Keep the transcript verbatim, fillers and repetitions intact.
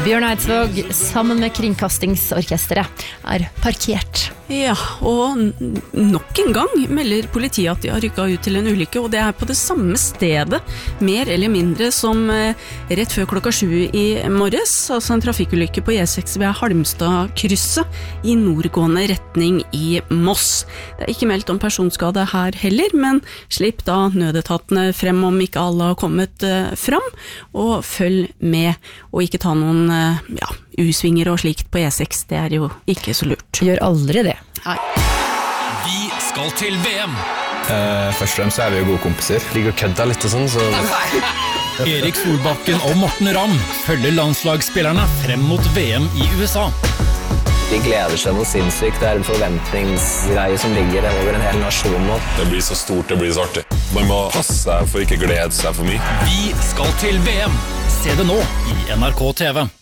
Bjørn Eidsvåg sammen med Kringkastingsorkestret er parkert. Ja, og nok en gang melder politiet at de har rykket ut til en ulykke, og det er på det samme stedet, mer eller mindre som rett før klokka sju i morges, altså en trafikkulykke på E seks ved Halmstad-krysset i nordgående retning i Moss. Det er ikke meldt om personskade her heller, men slipp da nødetatene frem om ikke alle har kommet fram, og følg med, og ikke ta noen ja, U-svinger og slikt på E seks, det er jo ikke så lurt. Gjør aldri det. Nei. Vi skal til V M. Uh, først og fremst så er vi jo gode kompiser. Ligger og kødder litt og sånn, så... Erik Solbakken og Morten Ramm følger landslagsspillerne frem mot V M i U S A. De gleder seg noe sinnssykt. Det er en forventningsgreie som ligger over en hel nasjon nå. Det blir så stort, det blir så artig. Man må passe seg for ikke glede seg for mye. Vi skal til V M. Se det nå i N R K T V.